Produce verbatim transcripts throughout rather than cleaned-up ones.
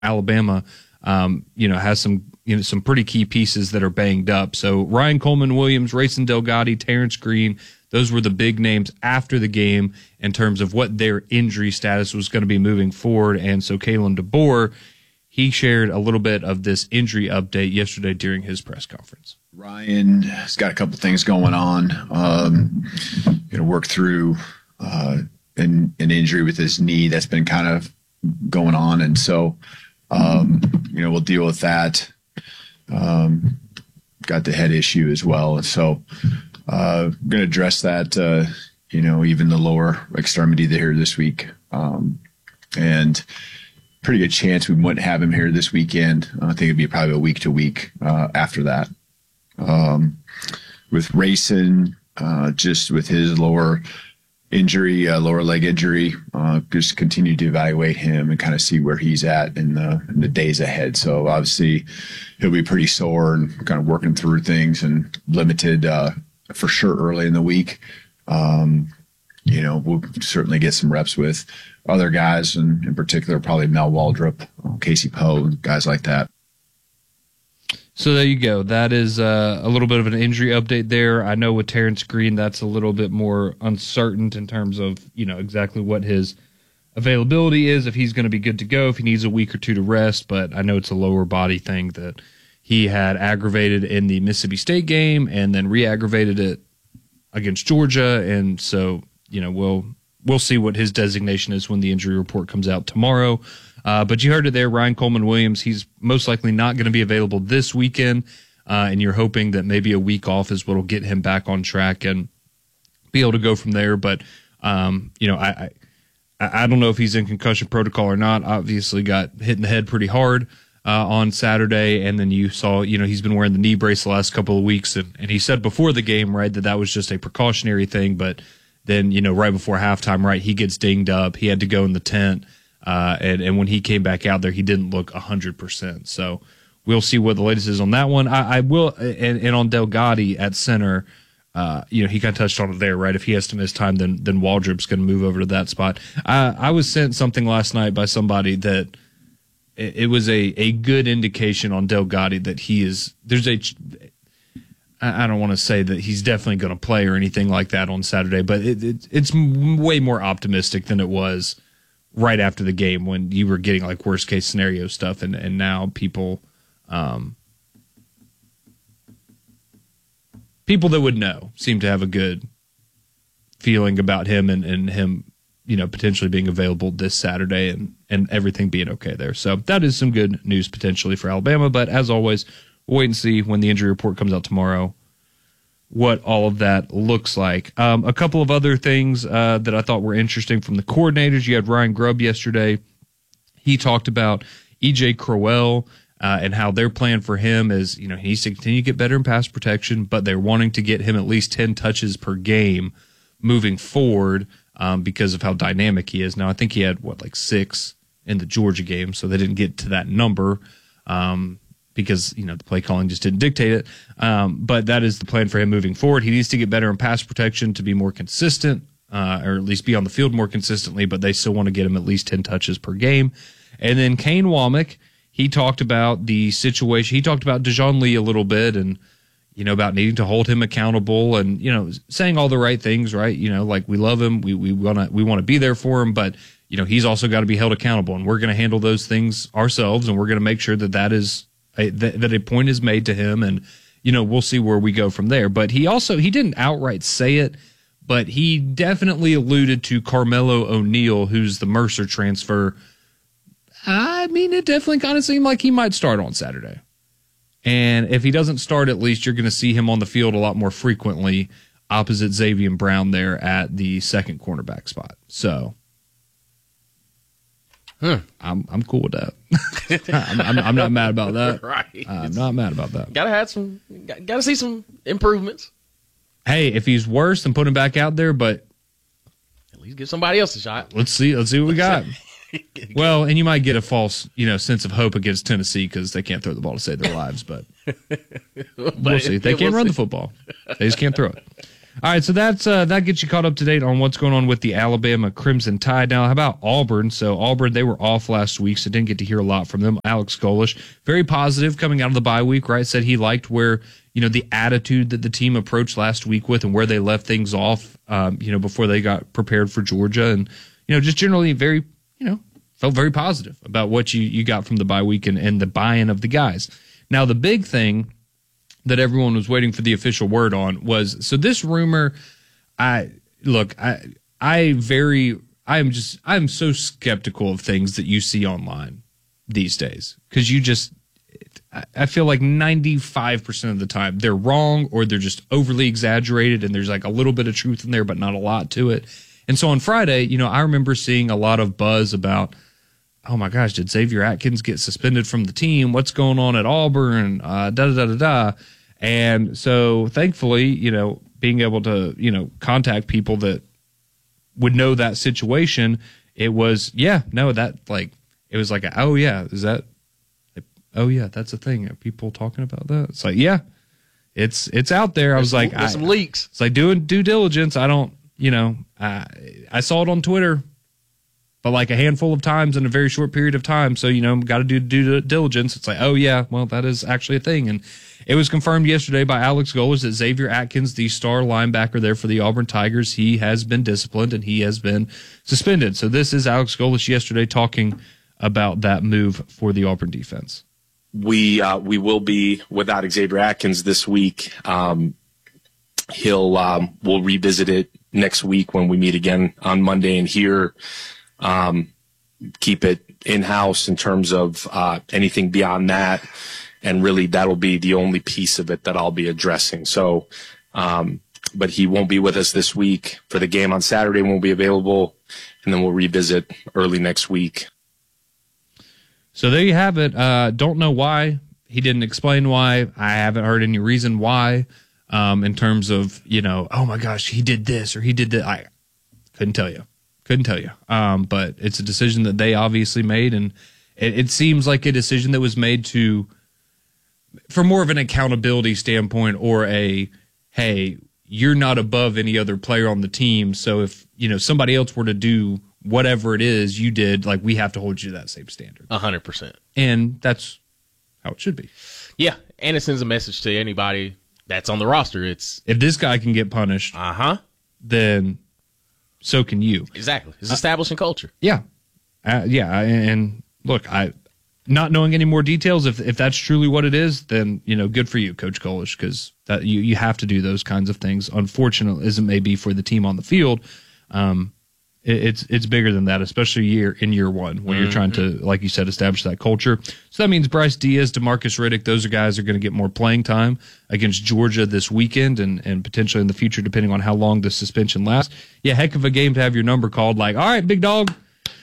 Alabama, um, you know, has some you know some pretty key pieces that are banged up. So Ryan Coleman Williams, Rayson Delgado, Terrence Green, those were the big names after the game in terms of what their injury status was going to be moving forward. And so Kalen DeBoer, he shared a little bit of this injury update yesterday during his press conference. Ryan has got a couple things going on. Um, going to work through uh, an, an injury with his knee that's been kind of going on. And so, um, you know, we'll deal with that. Um, got the head issue as well. And so uh, I'm going to address that, uh, you know, even the lower extremity there this week. Um, and pretty good chance we wouldn't have him here this weekend. I think it'd be probably a week to week uh, after that. Um, with Rayson, uh, just with his lower injury, uh, lower leg injury, uh, just continue to evaluate him and kind of see where he's at in the, in the days ahead. So obviously he'll be pretty sore and kind of working through things and limited, uh, for sure early in the week. Um, you know, we'll certainly get some reps with other guys, and in particular, probably Mel Waldrop, Casey Poe, guys like that. So there you go. That is uh, a little bit of an injury update there. I know with Terrence Green, that's a little bit more uncertain in terms of, you know, exactly what his availability is, if he's going to be good to go, if he needs a week or two to rest. But I know it's a lower body thing that he had aggravated in the Mississippi State game and then re-aggravated it against Georgia. And so, you know, we'll we'll see what his designation is when the injury report comes out tomorrow. Uh, but you heard it there, Ryan Coleman Williams. He's most likely not going to be available this weekend, uh, and you're hoping that maybe a week off is what will get him back on track and be able to go from there. But um, you know, I, I I don't know if he's in concussion protocol or not. Obviously, got hit in the head pretty hard uh, on Saturday, and then you saw, you know, he's been wearing the knee brace the last couple of weeks, and, and he said before the game, right, that that was just a precautionary thing, but then, you know, right before halftime, right, he gets dinged up. He had to go in the tent. Uh, and, and when he came back out there, he didn't look one hundred percent. So we'll see what the latest is on that one. I, I will, and, and on Delgado at center, uh, you know, he kind of touched on it there, right? If he has to miss time, then then Waldrop's going to move over to that spot. I, I was sent something last night by somebody that it, it was a, a good indication on Delgado that he is, there's a, I don't want to say that he's definitely going to play or anything like that on Saturday, but it, it, it's way more optimistic than it was right after the game when you were getting like worst case scenario stuff. And, and now people, um, people that would know seem to have a good feeling about him and, and him, you know, potentially being available this Saturday and, and everything being okay there. So that is some good news potentially for Alabama. But as always, we'll wait and see when the injury report comes out tomorrow what all of that looks like. Um, a couple of other things uh, that I thought were interesting from the coordinators. You had Ryan Grubb yesterday. He talked about E J Crowell uh, and how their plan for him is, you know, he needs to continue to get better in pass protection, but they're wanting to get him at least ten touches per game moving forward um, because of how dynamic he is. Now, I think he had, what, like six in the Georgia game, so they didn't get to that number. Um because, you know, the play calling just didn't dictate it. Um, but that is the plan for him moving forward. He needs to get better in pass protection to be more consistent, uh, or at least be on the field more consistently, but they still want to get him at least ten touches per game. And then Kane Womack, he talked about the situation. He talked about Dejoun Lee a little bit and, you know, about needing to hold him accountable and, you know, saying all the right things, right? You know, like we love him. We, we want to, we want to be there for him, but, you know, he's also got to be held accountable, and we're going to handle those things ourselves, and we're going to make sure that that is, A, that, that a point is made to him, and, you know, we'll see where we go from there. But he also, he didn't outright say it, but he definitely alluded to Carmelo O'Neal, who's the Mercer transfer. I mean, it definitely kind of seemed like he might start on Saturday. And if he doesn't start, at least you're going to see him on the field a lot more frequently opposite Xavier Brown there at the second cornerback spot. So Huh. I'm I'm cool with that. I'm, I'm I'm not mad about that. Right. I'm not mad about that. Gotta have some. Gotta see some improvements. Hey, if he's worse, then put him back out there. But at least give somebody else a shot. Let's see. Let's see what we got. Well, and you might get a false, you know, sense of hope against Tennessee because they can't throw the ball to save their lives. But we'll see. They can't we'll run see. the football. They just can't throw it. All right, so that's uh, that gets you caught up to date on what's going on with the Alabama Crimson Tide. Now, how about Auburn? So Auburn, they were off last week, so didn't get to hear a lot from them. Alex Golesh, very positive coming out of the bye week, right? Said he liked where, you know, the attitude that the team approached last week with and where they left things off, um, you know, before they got prepared for Georgia. And, you know, just generally very, you know, felt very positive about what you, you got from the bye week and, and the buy-in of the guys. Now, the big thing that everyone was waiting for the official word on was, so this rumor, I look, I I very I am just I'm so skeptical of things that you see online these days, because you just I feel like ninety-five percent of the time they're wrong or they're just overly exaggerated and there's like a little bit of truth in there but not a lot to it. And so on Friday, you know, I remember seeing a lot of buzz about, oh my gosh, did Xavier Atkins get suspended from the team? What's going on at Auburn? Uh, da da da da da. And so, thankfully, you know, being able to, you know, contact people that would know that situation, it was, yeah, no, that like, it was like, a, oh yeah, is that, oh yeah, that's a thing. Are people talking about that? It's like, yeah, it's it's out there. I was There's like, some, there's I, some leaks. It's like doing due diligence. I don't, you know, I I saw it on Twitter, but like a handful of times in a very short period of time. So, you know, got to do due diligence. It's like, oh yeah, well, that is actually a thing. And it was confirmed yesterday by Alex Golesh that Xavier Atkins, the star linebacker there for the Auburn Tigers, he has been disciplined and he has been suspended. So this is Alex Golesh yesterday talking about that move for the Auburn defense. We uh, we will be without Xavier Atkins this week. Um, he'll um, we'll revisit it next week when we meet again on Monday and here. Um, keep it in-house in terms of uh, anything beyond that. And really, that'll be the only piece of it that I'll be addressing. So, um, but he won't be with us this week for the game on Saturday. Won't be available, and then we'll revisit early next week. So there you have it. Uh, don't know why. He didn't explain why. I haven't heard any reason why. Um, in terms of, you know, oh my gosh, he did this or he did that. I couldn't tell you. Couldn't tell you. Um, but it's a decision that they obviously made, and it, it seems like a decision that was made to. For more of an accountability standpoint, or a, hey, you're not above any other player on the team. So if, you know, somebody else were to do whatever it is you did, like, we have to hold you to that same standard. A hundred percent. And that's how it should be. Yeah. And it sends a message to anybody that's on the roster. It's, if this guy can get punished, uh huh, then so can you. Exactly. It's establishing culture. Yeah. Uh, yeah. And, and look, I, not knowing any more details, if if that's truly what it is, then, you know, good for you, Coach Golesh, because that you, you have to do those kinds of things. Unfortunately, as it may be for the team on the field, um, it, it's it's bigger than that, especially year in year one when mm-hmm. you're trying to, like you said, establish that culture. So that means Bryce Diaz, DeMarcus Riddick, those are guys are going to get more playing time against Georgia this weekend and, and potentially in the future, depending on how long the suspension lasts. Yeah, heck of a game to have your number called. Like, all right, big dog.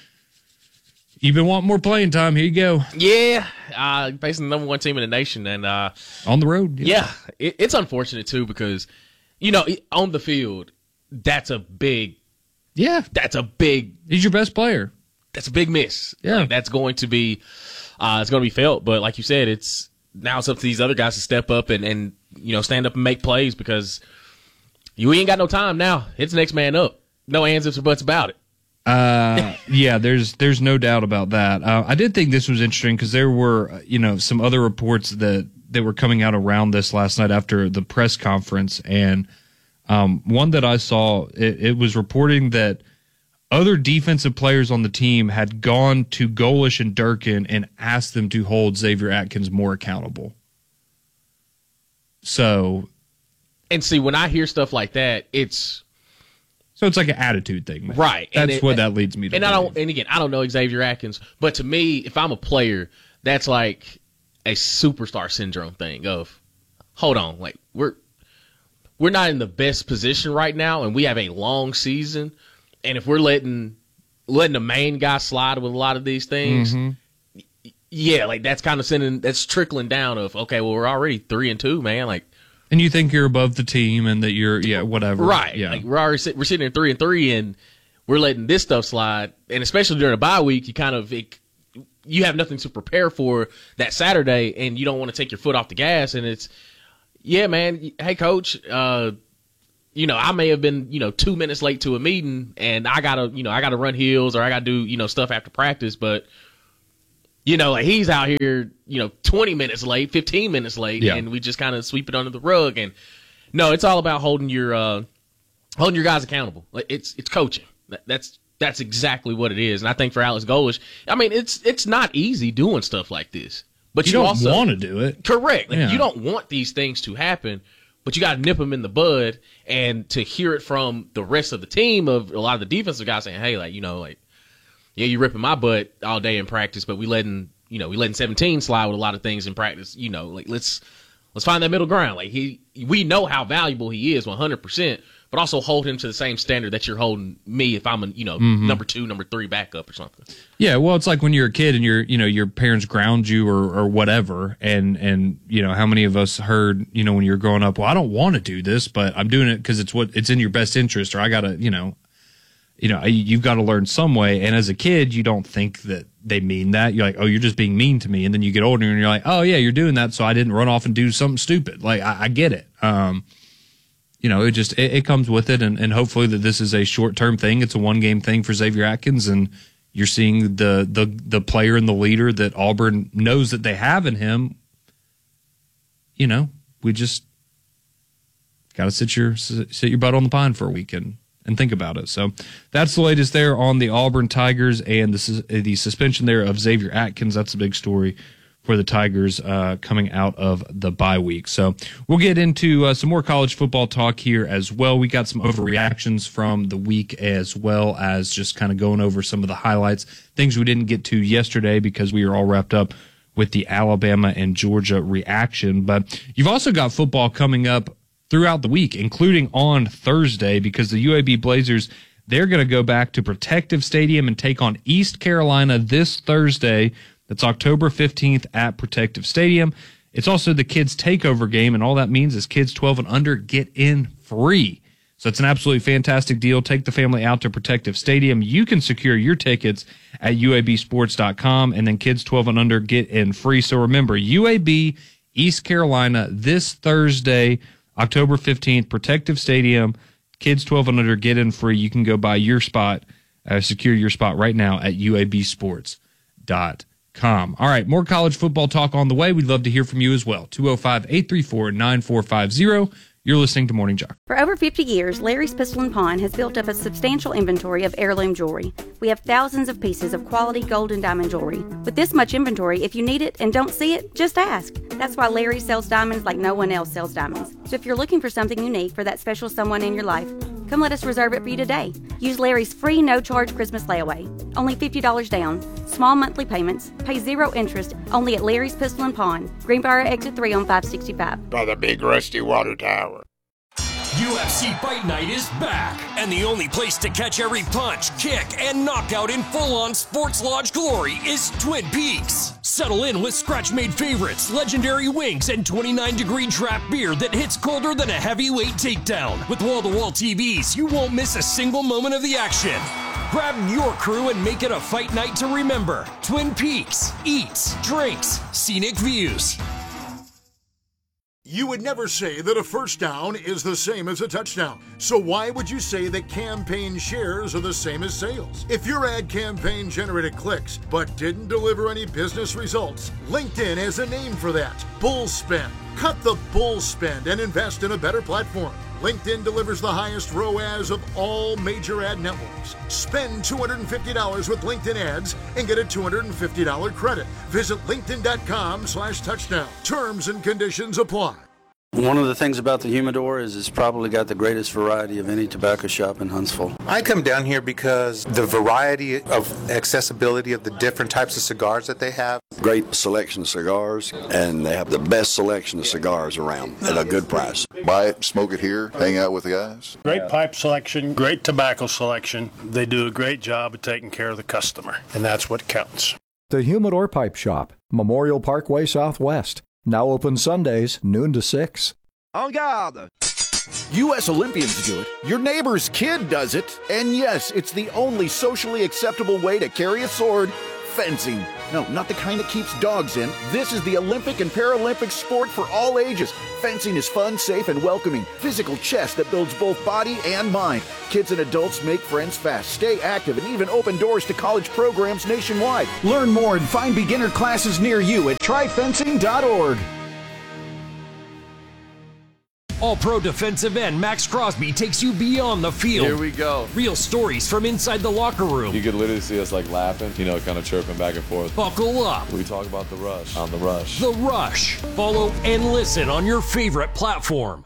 You've been wanting more playing time. Here you go. Yeah, uh, facing the number one team in the nation, and uh, on the road. Yeah, yeah it, it's unfortunate too because, you know, on the field, that's a big, yeah, that's a big. He's your best player. That's a big miss. Yeah, like, that's going to be, uh, it's going to be felt. But like you said, it's now it's up to these other guys to step up and and you know stand up and make plays because you ain't got no time now. It's next man up. No ands ifs or buts about it. Uh, yeah, there's there's no doubt about that. Uh, I did think this was interesting because there were, you know, some other reports that, that were coming out around this last night after the press conference. And um, one that I saw, it, it was reporting that other defensive players on the team had gone to Golesh and Durkin and asked them to hold Xavier Atkins more accountable. So. And see, when I hear stuff like that, it's. So it's like an attitude thing, man. Right. That's it, what that leads me to. And believe. I don't. And again, I don't know Xavier Atkins, but to me, if I'm a player, that's like a superstar syndrome thing of, hold on, like we're we're not in the best position right now, and we have a long season, and if we're letting letting the main guy slide with a lot of these things, mm-hmm. yeah, like that's kind of sending that's trickling down of okay, well we're already three and two, man, like. And you think you're above the team and that you're, yeah, whatever. Right. Yeah. Like we're already sit, we're sitting at three and three, and we're letting this stuff slide. And especially during a bye week, you kind of it, you have nothing to prepare for that Saturday, and you don't want to take your foot off the gas. And it's, yeah, man. Hey, coach, uh, you know, I may have been, you know, two minutes late to a meeting and I gotta, you know, I gotta run hills or I gotta do, you know, stuff after practice. But, you know, like he's out here, you know, twenty minutes late, fifteen minutes late, yeah. and we just kind of sweep it under the rug. And no, it's all about holding your, uh, holding your guys accountable. Like it's, it's coaching. That, that's, that's exactly what it is. And I think for Alex Golesh, I mean, it's, it's not easy doing stuff like this, but you, you don't also want to do it. Correct. Like, yeah. You don't want these things to happen, but you got to nip them in the bud. And to hear it from the rest of the team, of a lot of the defensive guys saying, hey, like, you know, like, yeah, you're ripping my butt all day in practice, but we letting, you know, we letting seventeen slide with a lot of things in practice. You know, like let's let's find that middle ground. Like he, we know how valuable he is, one hundred percent, but also hold him to the same standard that you're holding me if I'm a, you know, mm-hmm. number two, number three backup or something. Yeah, well, it's like when you're a kid and you're, you know, your parents ground you or or whatever, and and you know, how many of us heard, you know, when you're growing up, well, I don't want to do this, but I'm doing it because it's what it's in your best interest, or I gotta, you know. You know, you've got to learn some way. And as a kid, you don't think that they mean that. You're like, oh, you're just being mean to me. And then you get older and you're like, oh, yeah, you're doing that so I didn't run off and do something stupid. Like, I, I get it. Um, you know, it just it, it comes with it. And, and hopefully that this is a short-term thing. It's a one-game thing for Xavier Atkins. And you're seeing the, the, the player and the leader that Auburn knows that they have in him. You know, we just got to sit your, sit your butt on the pine for a weekend and think about it. So that's the latest there on the Auburn Tigers and the, the suspension there of Xavier Atkins. That's a big story for the Tigers uh, coming out of the bye week. So we'll get into uh, some more college football talk here as well. We got some overreactions from the week as well as just kind of going over some of the highlights, things we didn't get to yesterday because we are all wrapped up with the Alabama and Georgia reaction. But you've also got football coming up throughout the week, including on Thursday, because the U A B Blazers, they're going to go back to Protective Stadium and take on East Carolina this Thursday. That's October fifteenth at Protective Stadium. It's also the kids' takeover game, and all that means is kids twelve and under get in free. So it's an absolutely fantastic deal. Take the family out to Protective Stadium. You can secure your tickets at U A B sports dot com, and then kids twelve and under get in free. So remember, U A B, East Carolina, this Thursday, October fifteenth, Protective Stadium, kids twelve and under get in free. You can go buy your spot, uh, secure your spot right now at U A B sports dot com. All right, more college football talk on the way. We'd love to hear from you as well. two oh five, eight three four, nine four five oh. You're listening to Morning Jock. For over fifty years, Larry's Pistol and Pawn has built up a substantial inventory of heirloom jewelry. We have thousands of pieces of quality gold and diamond jewelry. With this much inventory, if you need it and don't see it, just ask. That's why Larry sells diamonds like no one else sells diamonds. So if you're looking for something unique for that special someone in your life, come let us reserve it for you today. Use Larry's free no-charge Christmas layaway. Only fifty dollars down. Small monthly payments. Pay zero interest. Only at Larry's Pistol and Pawn. Greenbrier Exit three on five sixty-five. By the big rusty water tower. U F C Fight Night is back, and the only place to catch every punch, kick, and knockout in full-on Sports Lodge glory is Twin Peaks. Settle in with scratch-made favorites, legendary wings, and twenty-nine degree draft beer that hits colder than a heavyweight takedown. With wall-to-wall T Vs, you won't miss a single moment of the action. Grab your crew and make it a fight night to remember. Twin Peaks. Eats, drinks, scenic views. You would never say that a first down is the same as a touchdown. So why would you say that campaign shares are the same as sales? If your ad campaign generated clicks but didn't deliver any business results, LinkedIn has a name for that. Bull spend. Cut the bull spend and invest in a better platform. LinkedIn delivers the highest R O A S of all major ad networks. Spend two hundred fifty dollars with LinkedIn ads and get a two hundred fifty dollars credit. Visit linkedin.com slash touchdown. Terms and conditions apply. One of the things about the Humidor is it's probably got the greatest variety of any tobacco shop in Huntsville. I come down here because the variety of accessibility of the different types of cigars that they have. Great selection of cigars, and they have the best selection of cigars around at a good price. Buy it, smoke it here, hang out with the guys. Great pipe selection, great tobacco selection. They do a great job of taking care of the customer, and that's what counts. The Humidor Pipe Shop, Memorial Parkway Southwest. Now open Sundays, noon to six. En garde! U S Olympians do it, your neighbor's kid does it, and yes, it's the only socially acceptable way to carry a sword fencing. No, not the kind that keeps dogs in. This is the Olympic and Paralympic sport for all ages. Fencing is fun, safe, and welcoming. Physical chess that builds both body and mind. Kids and adults make friends fast, stay active, and even open doors to college programs nationwide. Learn more and find beginner classes near you at try fencing dot org. All-Pro defensive end Max Crosby takes you beyond the field. Here we go. Real stories from inside the locker room. You could literally see us like laughing, you know, kind of chirping back and forth. Buckle up. We talk about the rush on the rush. The Rush. Follow and listen on your favorite platform.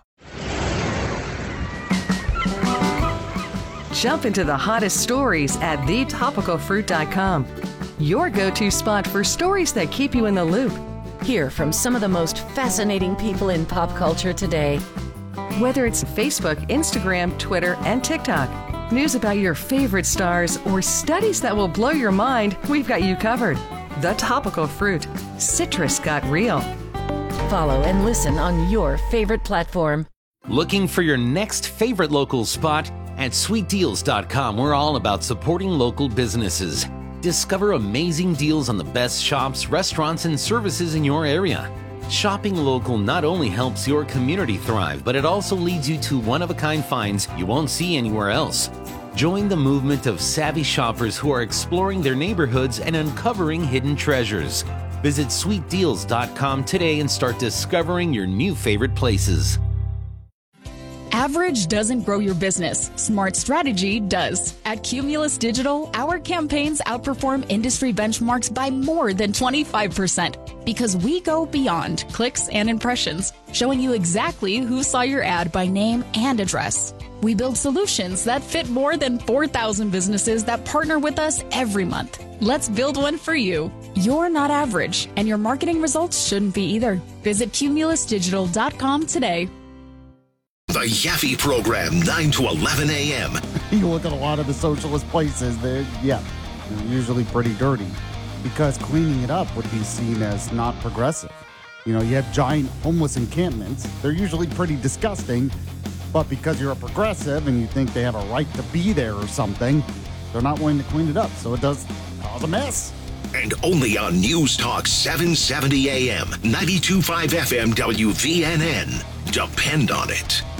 Jump into the hottest stories at the topical fruit dot com. Your go-to spot for stories that keep you in the loop. Hear from some of the most fascinating people in pop culture today. Whether it's Facebook, Instagram, Twitter, and TikTok, news about your favorite stars, or studies that will blow your mind, we've got you covered. The Topical Fruit. Citrus got real. Follow and listen on your favorite platform. Looking for your next favorite local spot? At sweet deals dot com, we're all about supporting local businesses. Discover amazing deals on the best shops, restaurants, and services in your area. Shopping local not only helps your community thrive, but it also leads you to one-of-a-kind finds you won't see anywhere else. Join the movement of savvy shoppers who are exploring their neighborhoods and uncovering hidden treasures. Visit sweet deals dot com today and start discovering your new favorite places. Average doesn't grow your business. Smart strategy does. At Cumulus Digital, our campaigns outperform industry benchmarks by more than twenty-five percent because we go beyond clicks and impressions, showing you exactly who saw your ad by name and address. We build solutions that fit more than four thousand businesses that partner with us every month. Let's build one for you. You're not average, and your marketing results shouldn't be either. Visit cumulus digital dot com today. The Yaffe Program, nine to eleven a.m. You look at a lot of the socialist places, they're, yeah, they're usually pretty dirty because cleaning it up would be seen as not progressive. You know, you have giant homeless encampments. They're usually pretty disgusting, but because you're a progressive and you think they have a right to be there or something, they're not willing to clean it up, so it does cause a mess. And only on News Talk seven seventy a.m., ninety-two point five F M W V N N. Depend on it.